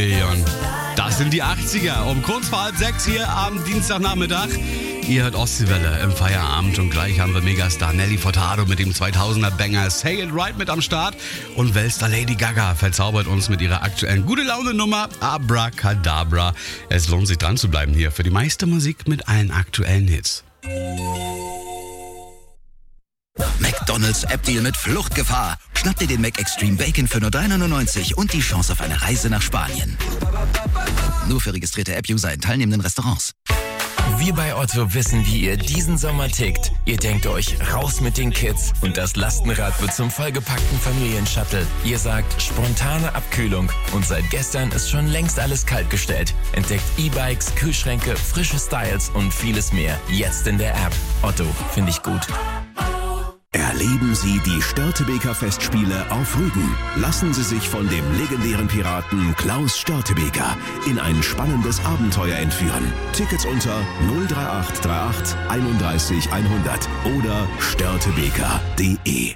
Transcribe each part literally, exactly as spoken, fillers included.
Und das sind die achtziger. Um kurz vor halb sechs hier am Dienstagnachmittag. Ihr hört Ostseewelle im Feierabend und gleich haben wir Megastar Nelly Furtado mit dem zweitausender-Banger Say It Right mit am Start. Und Weltstar Lady Gaga verzaubert uns mit ihrer aktuellen Gute-Laune-Nummer Abracadabra. Es lohnt sich dran zu bleiben hier für die meiste Musik mit allen aktuellen Hits. McDonald's App-Deal mit Fluchtgefahr. Schnapp dir den Mac Extreme Bacon für nur drei neunundneunzig und die Chance auf eine Reise nach Spanien. Nur für registrierte App-User in teilnehmenden Restaurants. Wir bei Otto wissen, wie ihr diesen Sommer tickt. Ihr denkt euch, raus mit den Kids und das Lastenrad wird zum vollgepackten Familienshuttle. Ihr sagt, spontane Abkühlung und seit gestern ist schon längst alles kaltgestellt. Entdeckt E-Bikes, Kühlschränke, frische Styles und vieles mehr. Jetzt in der App. Otto, finde ich gut. Erleben Sie die Störtebeker Festspiele auf Rügen. Lassen Sie sich von dem legendären Piraten Klaus Störtebeker in ein spannendes Abenteuer entführen. Tickets unter null drei acht drei acht einunddreißig hundert oder störtebeker punkt de.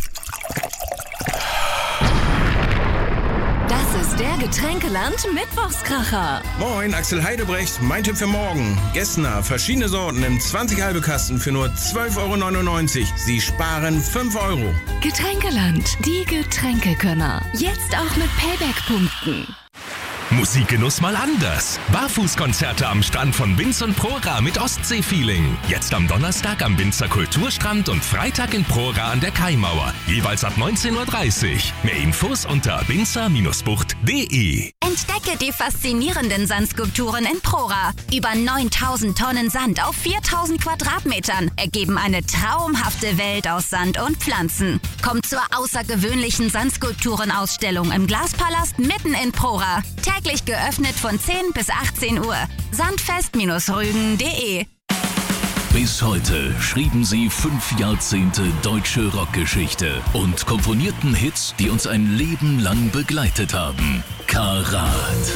Das ist der Getränkeland Mittwochskracher. Moin, Axel Heidebrecht. Mein Tipp für morgen. Gessner, verschiedene Sorten im zwanzig halbe Kasten für nur zwölf Euro neunundneunzig. Sie sparen fünf Euro. Getränkeland, die Getränkekönner. Jetzt auch mit Payback-Punkten. Musikgenuss mal anders. Barfußkonzerte am Strand von Binz und Prora mit Ostsee-Feeling. Jetzt am Donnerstag am Binzer Kulturstrand und Freitag in Prora an der Kaimauer. Jeweils ab neunzehn Uhr dreißig. Mehr Infos unter binzer Bindestrich bucht punkt de. Entdecke die faszinierenden Sandskulpturen in Prora. Über neuntausend Tonnen Sand auf viertausend Quadratmetern ergeben eine traumhafte Welt aus Sand und Pflanzen. Kommt zur außergewöhnlichen Sandskulpturenausstellung im Glaspalast mitten in Prora. Täglich geöffnet von zehn bis achtzehn Uhr. sandfest Rügen punkt de. Bis heute schrieben sie fünf Jahrzehnte deutsche Rockgeschichte und komponierten Hits, die uns ein Leben lang begleitet haben. Karat.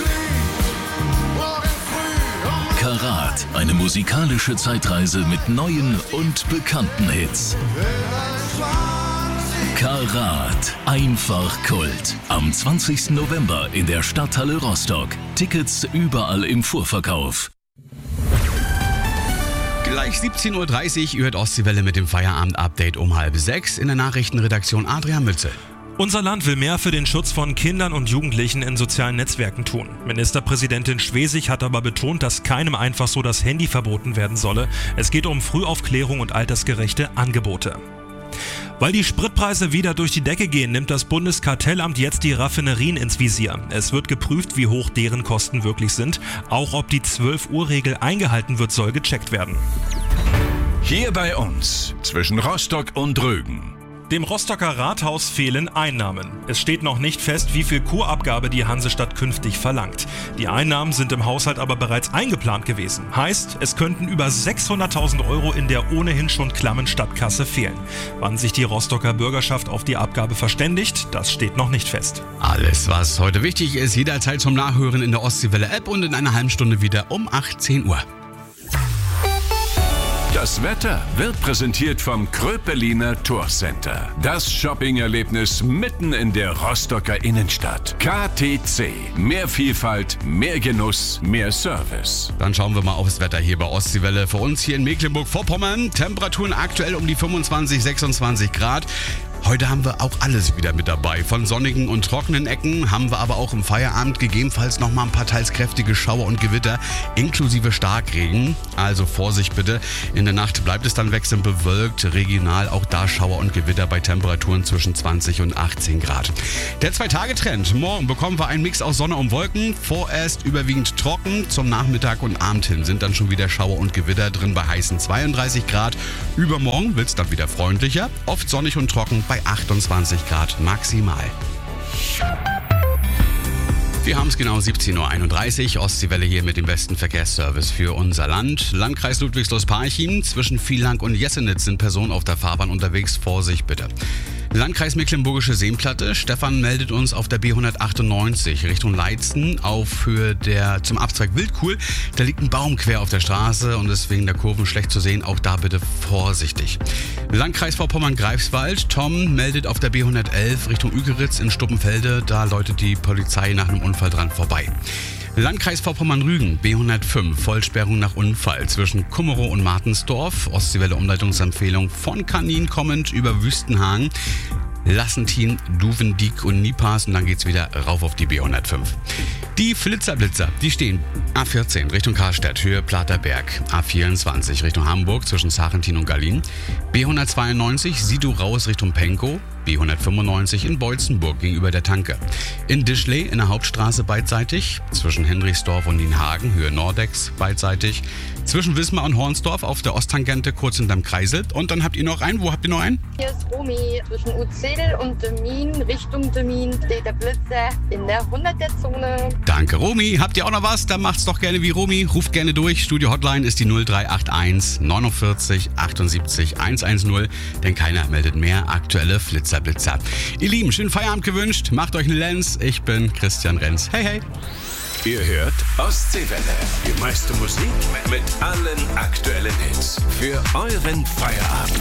Karat, eine musikalische Zeitreise mit neuen und bekannten Hits. Karat, einfach Kult. Am zwanzigsten November in der Stadthalle Rostock. Tickets überall im Vorverkauf. Gleich siebzehn Uhr dreißig, ihr hört Ostseewelle mit dem Feierabend-Update um halb sechs in der Nachrichtenredaktion Adrian Mützel. Unser Land will mehr für den Schutz von Kindern und Jugendlichen in sozialen Netzwerken tun. Ministerpräsidentin Schwesig hat aber betont, dass keinem einfach so das Handy verboten werden solle. Es geht um Frühaufklärung und altersgerechte Angebote. Weil die Spritpreise wieder durch die Decke gehen, nimmt das Bundeskartellamt jetzt die Raffinerien ins Visier. Es wird geprüft, wie hoch deren Kosten wirklich sind. Auch ob die zwölf Uhr Regel eingehalten wird, soll gecheckt werden. Hier bei uns, zwischen Rostock und Rügen. Dem Rostocker Rathaus fehlen Einnahmen. Es steht noch nicht fest, wie viel Kurabgabe die Hansestadt künftig verlangt. Die Einnahmen sind im Haushalt aber bereits eingeplant gewesen. Heißt, es könnten über sechshunderttausend Euro in der ohnehin schon klammen Stadtkasse fehlen. Wann sich die Rostocker Bürgerschaft auf die Abgabe verständigt, das steht noch nicht fest. Alles, was heute wichtig ist, jederzeit zum Nachhören in der Ostseewelle-App und in einer halben Stunde wieder um achtzehn Uhr. Das Wetter wird präsentiert vom Kröpeliner Tourcenter. Das Shopping-Erlebnis mitten in der Rostocker Innenstadt. K T C. Mehr Vielfalt, mehr Genuss, mehr Service. Dann schauen wir mal aufs Wetter hier bei Ostseewelle. Für uns hier in Mecklenburg-Vorpommern. Temperaturen aktuell um die fünfundzwanzig, sechsundzwanzig Grad. Heute haben wir auch alles wieder mit dabei. Von sonnigen und trockenen Ecken haben wir aber auch im Feierabend gegebenenfalls noch mal ein paar teils kräftige Schauer und Gewitter inklusive Starkregen. Also Vorsicht bitte. In der Nacht bleibt es dann wechselnd bewölkt. Regional auch da Schauer und Gewitter bei Temperaturen zwischen zwanzig und achtzehn Grad. Der Zwei-Tage-Trend. Morgen bekommen wir einen Mix aus Sonne und Wolken. Vorerst überwiegend trocken. Zum Nachmittag und Abend hin sind dann schon wieder Schauer und Gewitter drin bei heißen zweiunddreißig Grad. Übermorgen wird es dann wieder freundlicher. Oft sonnig und trocken bei achtundzwanzig Grad maximal. Wir haben es genau siebzehn Uhr einunddreißig. Ostseewelle hier mit dem besten Verkehrsservice für unser Land. Landkreis Ludwigslust-Parchim. Zwischen Villach und Jessenitz sind Personen auf der Fahrbahn unterwegs. Vorsicht bitte. Landkreis Mecklenburgische Seenplatte. Stefan meldet uns auf der B hundertachtundneunzig Richtung Leitzen auf Höhe der zum Abzweig Wildkuhl. Da liegt ein Baum quer auf der Straße und ist wegen der Kurven schlecht zu sehen. Auch da bitte vorsichtig. Landkreis Vorpommern-Greifswald. Tom meldet auf der B hundertelf Richtung Ügeritz in Stuppenfelde. Da läutet die Polizei nach einem Unfall dran vorbei. Landkreis Vorpommern-Rügen, B hundertfünf, Vollsperrung nach Unfall zwischen Kummerow und Martensdorf. Ostseewelle Umleitungsempfehlung von Kanin kommend über Wüstenhagen, Lassentin, Duvendiek und Nipas und dann geht's wieder rauf auf die B hundertfünf. Die Flitzerblitzer, die stehen A vierzehn Richtung Karstadt, Höhe Platerberg, A vierundzwanzig Richtung Hamburg zwischen Sarentin und Gallien, B hundertzweiundneunzig Sidu raus Richtung Penkow, B hundertfünfundneunzig in Beutzenburg gegenüber der Tanke. In Dischley in der Hauptstraße beidseitig, zwischen Henrichsdorf und Nienhagen, Höhe Nordex beidseitig, zwischen Wismar und Hornsdorf auf der Osttangente kurz hinterm Kreisel. Und dann habt ihr noch einen, wo habt ihr noch einen? Hier ist Romy, zwischen Uzedel und Demin, Richtung Demin steht der Blitzer in der hunderter Zone. Danke Romy, habt ihr auch noch was? Dann macht's doch gerne wie Romy, ruft gerne durch. Studio Hotline ist die null drei acht eins neunundvierzig achtundsiebzig hundertzehn, denn keiner meldet mehr aktuelle Flitzer. Blitzer. Ihr Lieben, schönen Feierabend gewünscht. Macht euch einen Lenz. Ich bin Christian Renz. Hey, hey. Ihr hört Ostseewelle. Die meiste Musik mit allen aktuellen Hits. Für euren Feierabend.